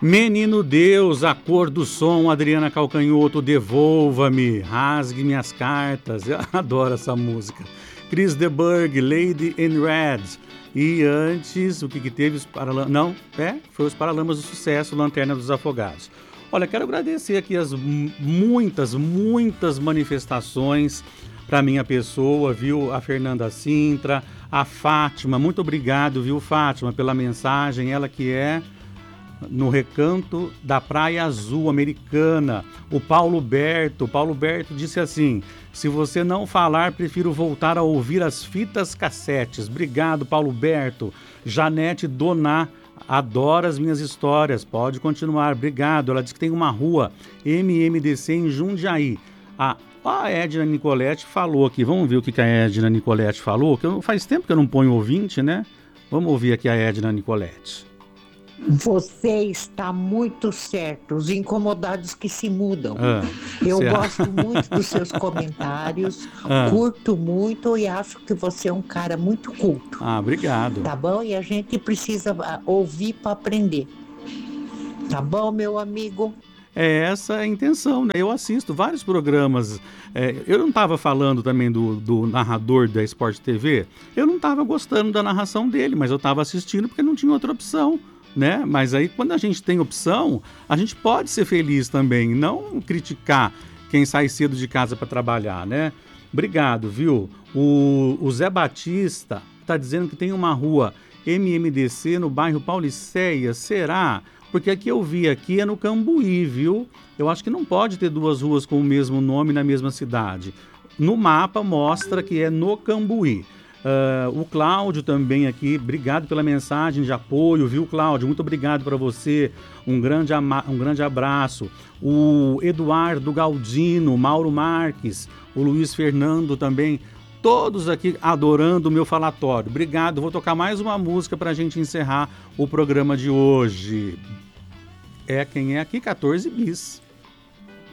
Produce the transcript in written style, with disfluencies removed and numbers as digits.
Menino Deus, a cor do som, Adriana Calcanhoto, devolva-me, rasgue minhas cartas. Eu adoro essa música. Chris de Burgh, Lady in Red. E antes, o que teve? Foi os Paralamas do Sucesso, Lanterna dos Afogados. Olha, quero agradecer aqui as muitas manifestações para minha pessoa, viu? A Fernanda Sintra, a Fátima, muito obrigado, viu, Fátima, pela mensagem, ela que é no Recanto da Praia Azul Americana. O Paulo Berto disse assim: se você não falar, prefiro voltar a ouvir as fitas cassetes. Obrigado, Paulo Berto. Janete Doná, adora as minhas histórias, pode continuar, obrigado. Ela diz que tem uma rua MMDC em Jundiaí. A Edna Nicolete falou aqui, vamos ver o que a Edna Nicolete falou, que faz tempo que eu não ponho ouvinte, né? Vamos ouvir aqui a Edna Nicolete. Você está muito certo, os incomodados que se mudam. Eu gosto muito dos seus comentários, curto muito e acho que você é um cara muito culto. Obrigado. Tá bom? E a gente precisa ouvir para aprender. Tá bom, meu amigo? É essa a intenção, né? Eu assisto vários programas. Eu não estava falando também do narrador da Sport TV. Eu não estava gostando da narração dele, mas eu estava assistindo porque não tinha outra opção, né? Mas aí quando a gente tem opção, a gente pode ser feliz também, não criticar quem sai cedo de casa para trabalhar, né? Obrigado, viu? O Zé Batista está dizendo que tem uma rua MMDC no bairro Paulicéia. Será? Porque aqui eu vi, aqui é no Cambuí, viu? Eu acho que não pode ter duas ruas com o mesmo nome na mesma cidade. No mapa mostra que é no Cambuí. O Cláudio também aqui, obrigado pela mensagem de apoio, viu, Cláudio? Muito obrigado para você, um grande abraço. O Eduardo Galdino, Mauro Marques, o Luiz Fernando também, todos aqui adorando o meu falatório. Obrigado, vou tocar mais uma música para a gente encerrar o programa de hoje. Quem é aqui? 14 bis.